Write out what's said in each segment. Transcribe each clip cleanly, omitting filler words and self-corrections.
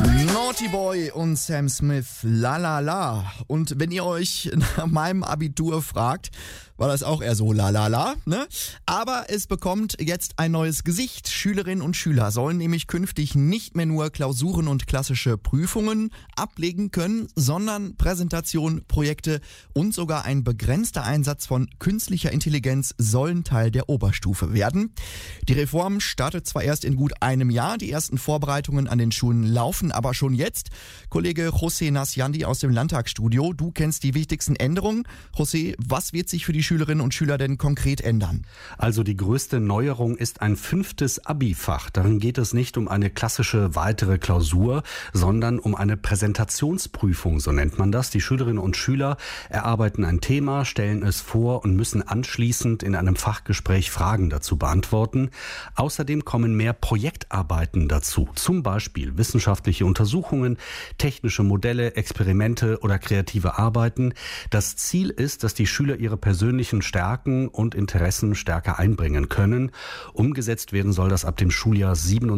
Naughty Boy und Sam Smith, la la la. Und wenn ihr euch nach meinem Abitur fragt, war das auch eher so la la la, ne? Aber es bekommt jetzt ein neues Gesicht. Schülerinnen und Schüler sollen nämlich künftig nicht mehr nur Klausuren und klassische Prüfungen ablegen können, sondern Präsentationen, Projekte und sogar ein begrenzter Einsatz von künstlicher Intelligenz sollen Teil der Oberstufe werden. Die Reform startet zwar erst in gut einem Jahr, die ersten Vorbereitungen an den Schulen laufen aber schon jetzt. Kollege José Nasciandi aus dem Landtagsstudio, du kennst die wichtigsten Änderungen. José, was wird sich für die Schülerinnen und Schüler denn konkret ändern? Also die größte Neuerung ist ein 5. Abi-Fach. Darin geht es nicht um eine klassische weitere Klausur, sondern um eine Präsentationsprüfung, so nennt man das. Die Schülerinnen und Schüler erarbeiten ein Thema, stellen es vor und müssen anschließend in einem Fachgespräch Fragen dazu beantworten. Außerdem kommen mehr Projektarbeiten dazu, zum Beispiel wissenschaftliche Untersuchungen, technische Modelle, Experimente oder kreative Arbeiten. Das Ziel ist, dass die Schüler ihre persönlichen Stärken und Interessen stärker einbringen können. Umgesetzt werden soll das ab dem Schuljahr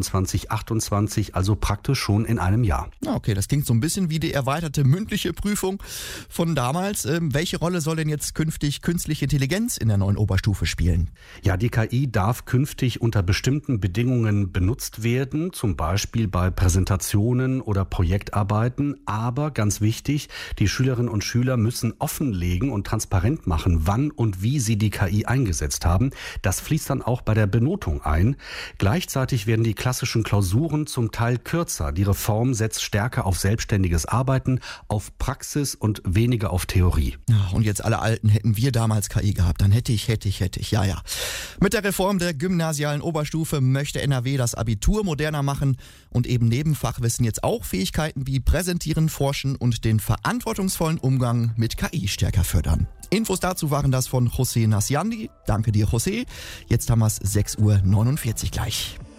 27/28, also praktisch schon in einem Jahr. Okay, das klingt so ein bisschen wie die erweiterte mündliche Prüfung von damals. Welche Rolle soll denn jetzt künftig künstliche Intelligenz in der neuen Oberstufe spielen? Ja, die KI darf künftig unter bestimmten Bedingungen benutzt werden, zum Beispiel bei Präsentationen oder Projektarbeiten. Aber ganz wichtig, die Schülerinnen und Schüler müssen offenlegen und transparent machen, wann und wie sie die KI eingesetzt haben. Das fließt dann auch bei der Benotung ein. Gleichzeitig werden die klassischen Klausuren zum Teil kürzer. Die Reform setzt stärker auf selbstständiges Arbeiten, auf Praxis und weniger auf Theorie. Ja, und jetzt alle Alten, hätten wir damals KI gehabt, dann hätte ich. Ja. Mit der Reform der gymnasialen Oberstufe möchte NRW das Abitur moderner machen und eben neben Fachwissen jetzt auch Fähigkeiten wie Präsentieren, Forschen und den verantwortungsvollen Umgang mit KI stärker fördern. Infos dazu waren das von José Nasciandi. Danke dir, José. Jetzt haben wir es 6:49 Uhr gleich.